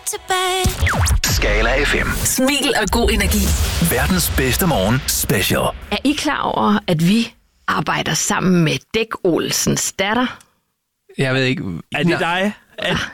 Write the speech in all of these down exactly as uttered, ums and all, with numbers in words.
tilbage. Skala F M. Smil og god energi. Verdens bedste morgen special. Er I klar over, at vi arbejder sammen med Dæk Olsens datter? Jeg ved ikke. Er det dig? Er...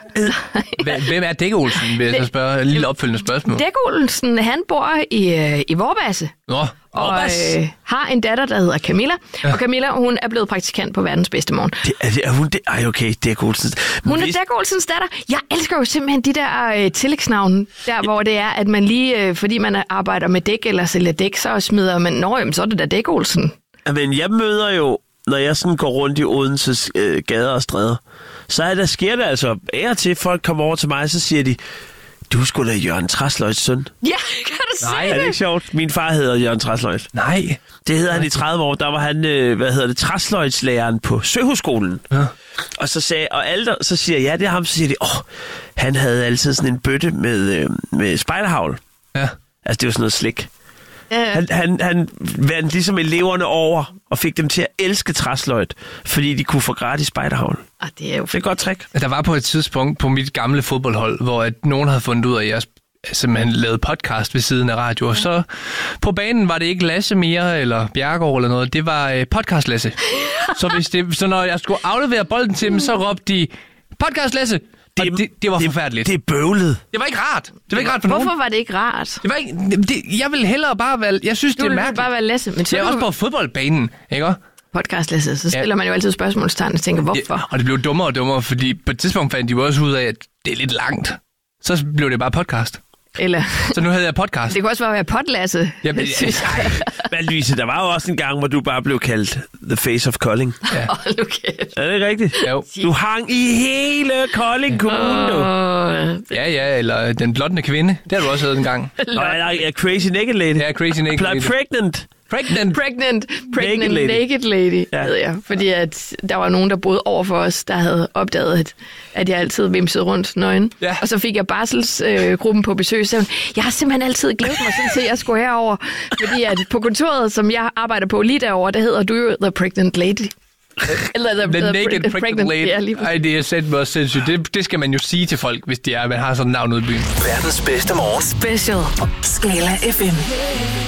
Hvem er Dæk Olsen, vil jeg så spørge? Et lille opfølgende spørgsmål. Dæk Olsen, han bor i, øh, i Vorbasse. Nå, Og øh, har en datter, der hedder Camilla. Ja. Og Camilla, hun er blevet praktikant på Verdens bedste morgen. Det, er, er hun det? Ej, okay, Dæk Olsen. Hun er Dæk Olsens datter. Jeg elsker jo simpelthen de der øh, tillægsnavne, der hvor det er, at man lige, øh, fordi man arbejder med dæk eller sælger dæk, så smider man, nå jamen, så er det da Dæk Olsen. Men jeg møder jo, når jeg sådan går rundt i Odenses øh, gader og stræder, så er der, sker det altså af og til, folk kommer over til mig, så siger de, du er sgu da Jørgen Træsløjts søn. Ja, kan du se Nej, det? er det ikke sjovt? Min far hedder Jørgen Træsløjt. Nej. Det hedder han i tredive år. Der var han, øh, hvad hedder det, Træsløjtslæreren på Søhusskolen. Ja. Og så sagde, og alle der, så siger jeg, ja, det er ham, så siger de, åh, han havde altid sådan en bøtte med, øh, med spejderhavl. Ja. Altså, det var sådan noget slik. Ja. Han, han, han vandt ligesom eleverne over og fik dem til at elske træsløjt, fordi de kunne få gratis spejderhavl. Ah, det er jo Det er et godt trick. Der var på et tidspunkt på mit gamle fodboldhold, hvor at nogen havde fundet ud af, at jeg simpelthen lavede podcast ved siden af radio. Og så på banen var det ikke Lasse mere, eller Bjergård eller noget. Det var øh, podcast Lasse. så, hvis det, så når jeg skulle aflevere bolden til dem, så råbte de, podcast Lasse! Det, det, det var det, forfærdeligt. Det er bøvlet. Det var ikke rart. Det var ikke rart for Hvorfor nogen. var det ikke rart? Det var ikke, det, jeg ville hellere bare være... Jeg synes, Du det er ville mærkeligt. bare være Lasse. Men så Jeg er også på fodboldbanen, ikke også? podcast Lasse, så stiller Ja. man jo altid spørgsmålstegn og tænker, hvorfor? Ja, og det blev dummere og dummere, fordi på et tidspunkt fandt de jo også ud af, at det er lidt langt. Så blev det bare podcast. Eller, Så nu havde jeg podcast. det kunne også være potlasse. Jamen, ej. Men Louise, der var jo også en gang, hvor du bare blev kaldt The Face of Kolding. Hold nu kæft. Er det rigtigt? Jo. Du hang i hele Kolding Kommune, du. Åh, Ja, ja, eller den blonde kvinde. Det har du også heddet en gang. Nej, nej, ja, Crazy Naked Lady. Ja, Crazy Naked Pl- Lady. Pregnant. Pregnant. Pregnant, pregnant Naked naked lady. lady, lady Ja. ja. ved jeg. Fordi at der var nogen, der boede over for os, der havde opdaget, at, at jeg altid vimsede rundt nøgen. Ja. Og så fik jeg barselsgruppen øh, gruppen på besøg, så jeg har simpelthen altid glædet mig sådan til, at jeg skulle herover. Fordi at på kontoret, som jeg arbejder på lige derovre, der hedder du jo The Pregnant Lady. Eller The, The the Naked pre- Pregnant Lady. Ja, lige præcis. Ej, det er sæt mig også sindssygt. Det, det skal man jo sige til folk, hvis de er, man har sådan et navn ude i byen. Verdens bedste morgen. Special. Skala F M.